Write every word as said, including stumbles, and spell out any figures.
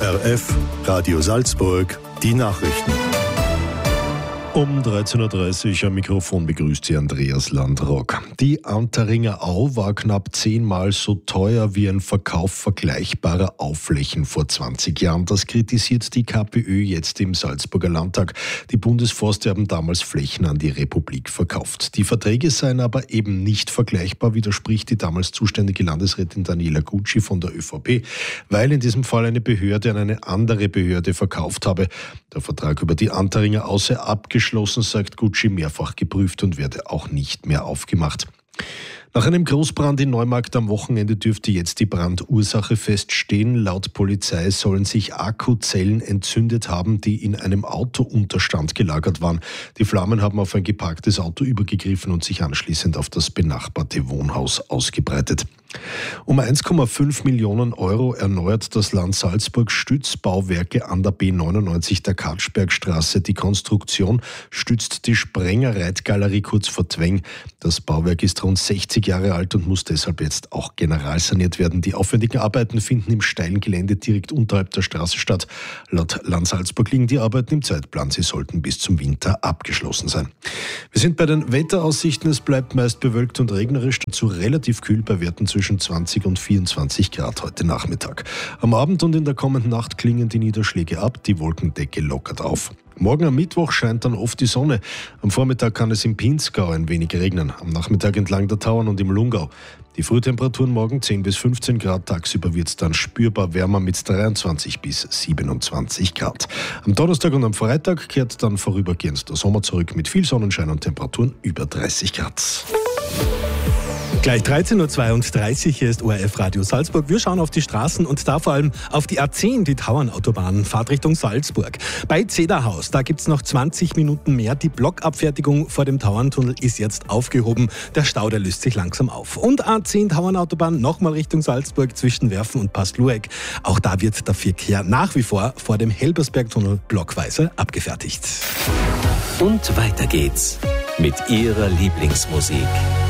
O R F, Radio Salzburg, die Nachrichten. Um dreizehn Uhr dreißig am Mikrofon begrüßt Sie Andreas Landrock. Die Anteringer Au war knapp zehnmal so teuer wie ein Verkauf vergleichbarer Aufflächen vor zwanzig Jahren. Das kritisiert die K P Ö jetzt im Salzburger Landtag. Die Bundesforste haben damals Flächen an die Republik verkauft. Die Verträge seien aber eben nicht vergleichbar, widerspricht die damals zuständige Landesrätin Daniela Gutschi von der ÖVP, weil in diesem Fall eine Behörde an eine andere Behörde verkauft habe. Der Vertrag über die Anteringer Au sei abgeschlossen, sagt Gutschi, mehrfach geprüft und werde auch nicht mehr aufgemacht. Nach einem Großbrand in Neumarkt am Wochenende dürfte jetzt die Brandursache feststehen. Laut Polizei sollen sich Akkuzellen entzündet haben, die in einem Autounterstand gelagert waren. Die Flammen haben auf ein geparktes Auto übergegriffen und sich anschließend auf das benachbarte Wohnhaus ausgebreitet. Um eins Komma fünf Millionen Euro erneuert das Land Salzburg Stützbauwerke an der B neunundneunzig der Katschbergstraße. Die Konstruktion stützt die Sprenger Reitgalerie kurz vor Tweng. Das Bauwerk ist rund sechzig Jahre alt und muss deshalb jetzt auch generalsaniert werden. Die aufwendigen Arbeiten finden im steilen Gelände direkt unterhalb der Straße statt. Laut Land Salzburg liegen die Arbeiten im Zeitplan. Sie sollten bis zum Winter abgeschlossen sein. Wir sind bei den Wetteraussichten. Es bleibt meist bewölkt und regnerisch, dazu relativ kühl bei Werten zwischen zwanzig und vierundzwanzig Grad heute Nachmittag. Am Abend und in der kommenden Nacht klingen die Niederschläge ab, die Wolkendecke lockert auf. Morgen am Mittwoch scheint dann oft die Sonne. Am Vormittag kann es im Pinzgau ein wenig regnen, am Nachmittag entlang der Tauern und im Lungau. Die Frühtemperaturen morgen zehn bis fünfzehn Grad, tagsüber wird es dann spürbar wärmer mit dreiundzwanzig bis siebenundzwanzig Grad. Am Donnerstag und am Freitag kehrt dann vorübergehend der Sommer zurück mit viel Sonnenschein und Temperaturen über dreißig Grad. Gleich dreizehn Uhr zweiunddreißig, hier ist O R F Radio Salzburg. Wir schauen auf die Straßen und da vor allem auf die A zehn, die Tauernautobahn, Fahrtrichtung Salzburg. Bei Zederhaus, da gibt es noch zwanzig Minuten mehr. Die Blockabfertigung vor dem Tauerntunnel ist jetzt aufgehoben. Der Stau, der löst sich langsam auf. Und A zehn Tauernautobahn nochmal Richtung Salzburg zwischen Werfen und Pastlueck. Auch da wird der Verkehr nach wie vor vor dem Helbersbergtunnel blockweise abgefertigt. Und weiter geht's mit Ihrer Lieblingsmusik.